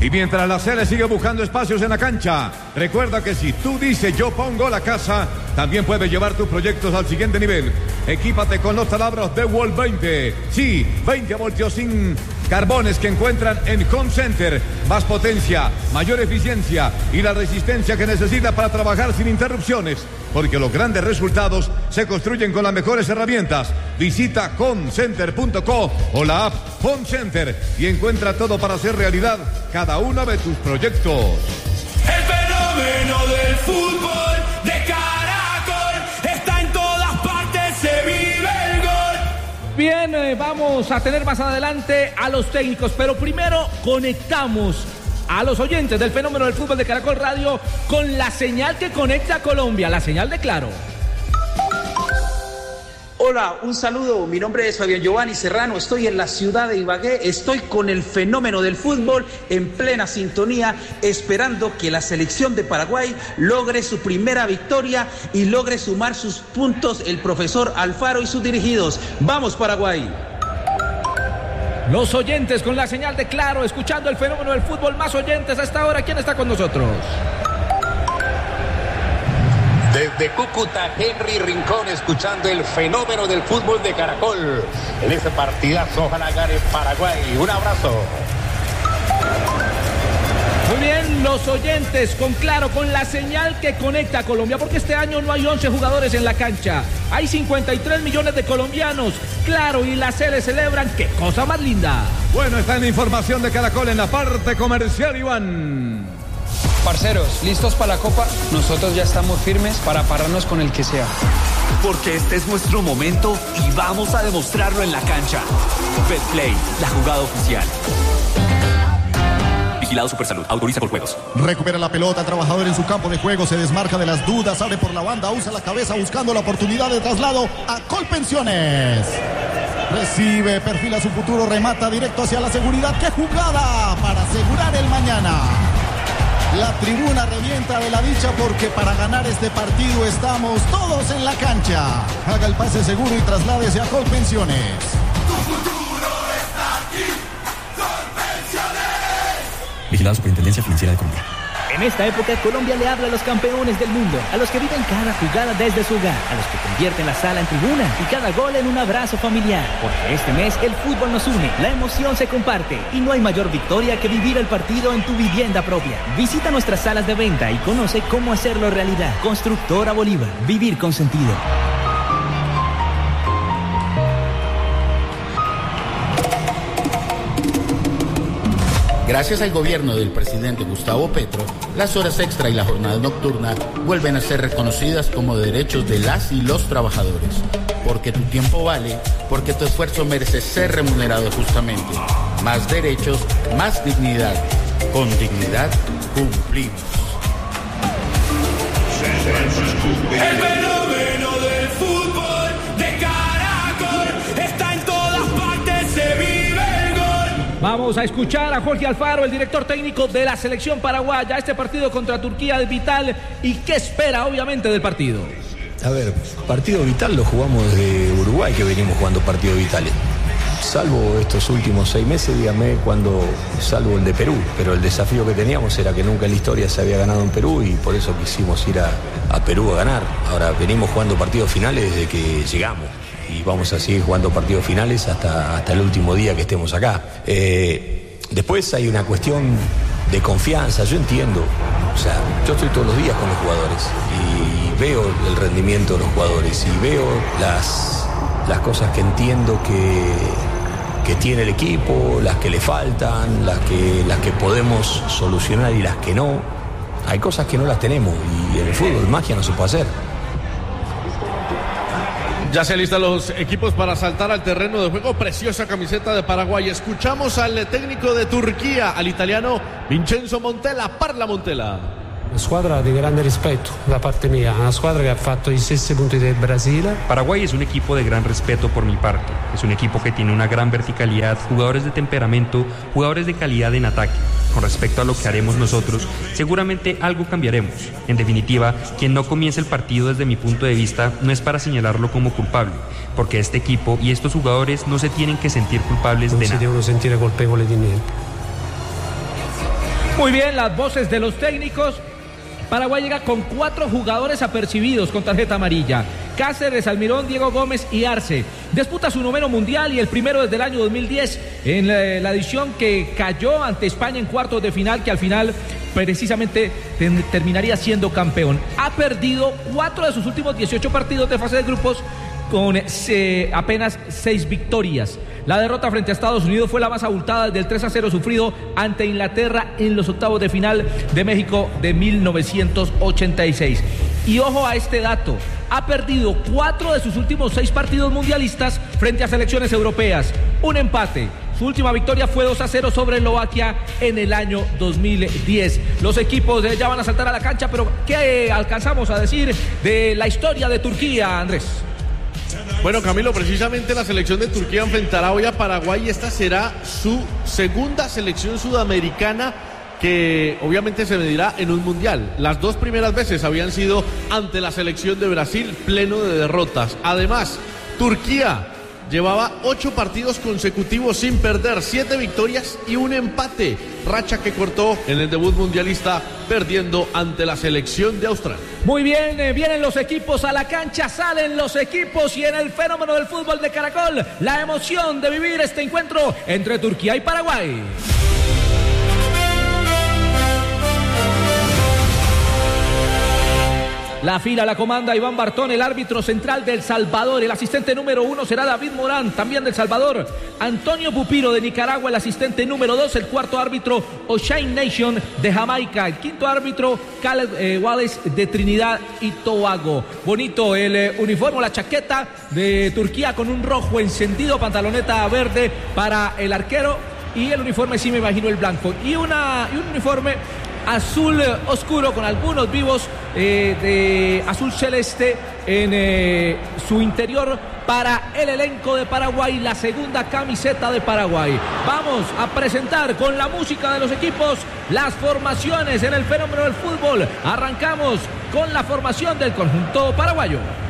Y mientras la Sele sigue buscando espacios en la cancha, recuerda que si tú dices yo pongo la casa, también puedes llevar tus proyectos al siguiente nivel. Equípate con los taladros DeWalt 20. Sí, 20 voltios sin carbones que encuentran en Home Center. Más potencia, mayor eficiencia y la resistencia que necesitas para trabajar sin interrupciones. Porque los grandes resultados se construyen con las mejores herramientas. Visita homecenter.co o la app Home Center y encuentra todo para hacer realidad cada uno de tus proyectos. El fenómeno del fútbol de Caracol está en todas partes, se vive el gol. Bien, vamos a tener más adelante a los técnicos, pero primero conectamos a los oyentes del fenómeno del fútbol de Caracol Radio con la señal que conecta a Colombia, la señal de Claro. Hola, un saludo, mi nombre es Fabián Giovanni Serrano, estoy en la ciudad de Ibagué, estoy con el fenómeno del fútbol en plena sintonía, esperando que la selección de Paraguay logre su primera victoria y logre sumar sus puntos el profesor Alfaro y sus dirigidos. ¡Vamos, Paraguay! Los oyentes con la señal de Claro, escuchando el fenómeno del fútbol, más oyentes a esta hora. ¿Quién está con nosotros? Desde Cúcuta, Henry Rincón, escuchando el fenómeno del fútbol de Caracol. En ese partidazo, ojalá gane Paraguay. Un abrazo. Muy bien, los oyentes con Claro, con la señal que conecta a Colombia, porque este año no hay 11 jugadores en la cancha. Hay 53 millones de colombianos. Claro, y la Sele celebran. ¡Qué cosa más linda! Bueno, está en la información de Caracol en la parte comercial, Iván. Parceros, ¿listos para la Copa? Nosotros ya estamos firmes para pararnos con el que sea. Porque este es nuestro momento y vamos a demostrarlo en la cancha. Betplay, la jugada oficial. Vigilado Supersalud, autoriza por juegos. Recupera la pelota, el trabajador en su campo de juego, se desmarca de las dudas, abre por la banda, usa la cabeza buscando la oportunidad de traslado a Colpensiones. Recibe, perfila su futuro, remata directo hacia la seguridad. ¡Qué jugada para asegurar el mañana! La tribuna revienta de la dicha porque para ganar este partido estamos todos en la cancha. Haga el pase seguro y trasládese a Colpensiones. Tu futuro está aquí, Colpensiones. Vigilado Superintendencia Financiera de Colombia. En esta época, Colombia le habla a los campeones del mundo, a los que viven cada jugada desde su hogar, a los que convierten la sala en tribuna y cada gol en un abrazo familiar. Porque este mes el fútbol nos une, la emoción se comparte y no hay mayor victoria que vivir el partido en tu vivienda propia. Visita nuestras salas de venta y conoce cómo hacerlo realidad. Constructora Bolívar, vivir con sentido. Gracias al gobierno del presidente Gustavo Petro, las horas extra y la jornada nocturna vuelven a ser reconocidas como derechos de las y los trabajadores. Porque tu tiempo vale, porque tu esfuerzo merece ser remunerado justamente. Más derechos, más dignidad. Con dignidad, cumplimos. El fenómeno del fútbol de Caracol está en todas partes, se vive el gol. Vamos a escuchar a Jorge Alfaro, el director técnico de la selección paraguaya. Este partido contra Turquía es vital. ¿Y qué espera, obviamente, del partido? A ver, partido vital lo jugamos desde Uruguay, que venimos jugando partidos vitales. Salvo estos últimos 6 meses, dígame, salvo el de Perú. Pero el desafío que teníamos era que nunca en la historia se había ganado en Perú y por eso quisimos ir a Perú a ganar. Ahora, venimos jugando partidos finales desde que llegamos. Y vamos a seguir jugando partidos finales hasta el último día que estemos acá. Después hay una cuestión de confianza, yo entiendo. O sea, yo estoy todos los días con los jugadores y veo el rendimiento de los jugadores y veo las cosas que entiendo que tiene el equipo, las que le faltan, las que podemos solucionar y las que no. Hay cosas que no las tenemos y en el fútbol magia no se puede hacer. Ya se alistan los equipos para saltar al terreno de juego. Preciosa camiseta de Paraguay. Escuchamos al técnico de Turquía, al italiano Vincenzo Montella. Parla Montella. Una squadra di grande rispetto da parte mia, una squadra che ha fatto gli stessi punti del Brasile. Paraguay es un equipo de gran respeto por mi parte. Es un equipo que tiene una gran verticalidad, jugadores de temperamento, jugadores de calidad en ataque. Con respecto a lo que haremos nosotros, seguramente algo cambiaremos. En definitiva, quien no comience el partido desde mi punto de vista no es para señalarlo como culpable, porque este equipo y estos jugadores no se tienen que sentir culpables de nada. Non si devono sentire colpevoli di niente. Muy bien, las voces de los técnicos. Paraguay llega con 4 jugadores apercibidos con tarjeta amarilla: Cáceres, Almirón, Diego Gómez y Arce. Disputa su 9º mundial y el primero desde el año 2010 en la edición que cayó ante España en cuartos de final, que al final precisamente terminaría siendo campeón. Ha perdido 4 de sus últimos 18 partidos de fase de grupos con apenas 6 victorias. La derrota frente a Estados Unidos fue la más abultada del 3-0 sufrido ante Inglaterra en los octavos de final de México de 1986. Y ojo a este dato: ha perdido 4 de sus últimos 6 partidos mundialistas frente a selecciones europeas. Un empate. Su última victoria fue 2-0 sobre Eslovaquia en el año 2010. Los equipos ya van a saltar a la cancha, pero ¿qué alcanzamos a decir de la historia de Turquía, Andrés? Bueno, Camilo, precisamente la selección de Turquía enfrentará hoy a Paraguay y esta será su segunda selección sudamericana que obviamente se medirá en un mundial. Las 2 primeras veces habían sido ante la selección de Brasil, pleno de derrotas. Además, Turquía llevaba 8 partidos consecutivos sin perder, 7 victorias y un empate, racha que cortó en el debut mundialista perdiendo ante la selección de Australia. Muy bien, vienen los equipos a la cancha, salen los equipos y en el fenómeno del fútbol de Caracol, la emoción de vivir este encuentro entre Turquía y Paraguay. La fila la comanda Iván Bartón, el árbitro central del Salvador. El asistente número 1 será David Morán, también del Salvador. Antonio Pupiro de Nicaragua, el asistente número 2. El cuarto árbitro, O'Shane Nation de Jamaica. El quinto árbitro, Caleb Wallace de Trinidad y Tobago. Bonito el uniforme, la chaqueta de Turquía con un rojo encendido, pantaloneta verde para el arquero. Y el uniforme, sí me imagino, el blanco. Y un uniforme azul oscuro con algunos vivos de azul celeste en su interior para el elenco de Paraguay, la segunda camiseta de Paraguay. Vamos a presentar con la música de los equipos las formaciones en el fenómeno del fútbol. Arrancamos con la formación del conjunto paraguayo.